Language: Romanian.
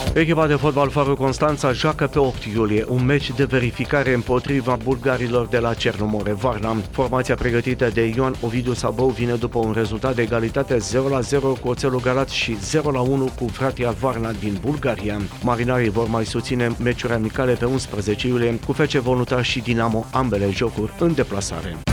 Echipa de fotbal Farul Constanța joacă pe 8 iulie un meci de verificare împotriva bulgarilor de la Cernomore, Varna. Formația pregătită de Ioan Ovidiu Sabău vine după un rezultat de egalitate 0-0 cu Oțelul Galați și 0-1 cu Vratia Varna din Bulgaria. Marinarii vor mai susține meciuri amicale pe 11 iulie cu FC Voluntari și Dinamo, ambele jocuri în deplasare.